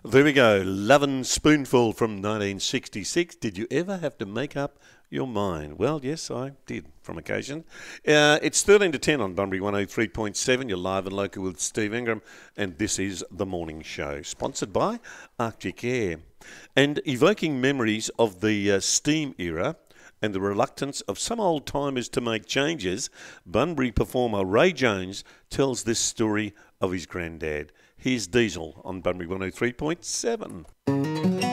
There we go. Lovin' Spoonful from 1966. Did you ever have to make up your mind? Well, yes, I did from occasion. It's 13 to 10 on Bunbury 103.7. You're live and local with Steve Ingram, and this is The Morning Show, sponsored by Arctic Air. And evoking memories of the steam era and the reluctance of some old-timers to make changes, Bunbury performer Ray Jones tells this story of his granddad. Here's Diesel on Bunbury 103.7.